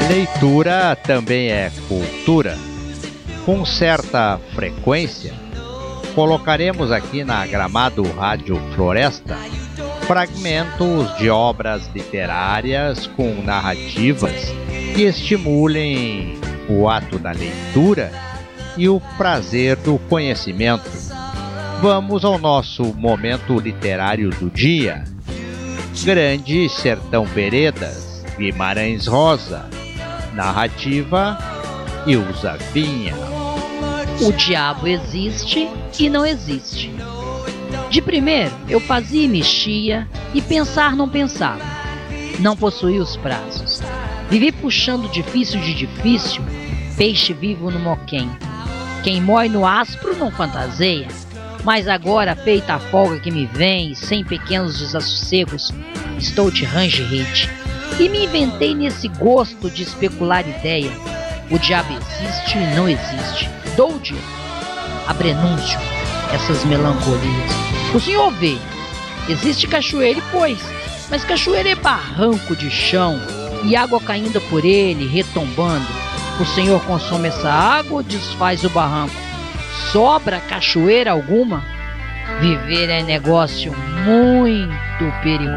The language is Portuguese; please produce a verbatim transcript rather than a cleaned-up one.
Leitura também é cultura. Com certa frequência, colocaremos aqui na Gramado Rádio Floresta fragmentos de obras literárias com narrativas que estimulem o ato da leitura e o prazer do conhecimento. Vamos ao nosso momento literário do dia. Grande Sertão Veredas, Guimarães Rosa. Narrativa, Ilza Vinha. O diabo existe e não existe. De primeiro, eu fazia e mexia, e pensar não pensava. Não possuía os prazos. Vivi puxando difícil de difícil, peixe vivo no moquém. Quem mói no áspero não fantaseia. Mas agora, feita a folga que me vem, sem pequenos desassossegos, estou de range-rede. E me inventei nesse gosto de especular ideia. O diabo existe e não existe. Dou-de a prenúncio essas melancolias. O senhor vê, existe cachoeira e pois, mas cachoeira é barranco de chão e água caindo por ele, retombando. O senhor consome essa água ou desfaz o barranco? Sobra cachoeira alguma? Viver é negócio muito perigoso.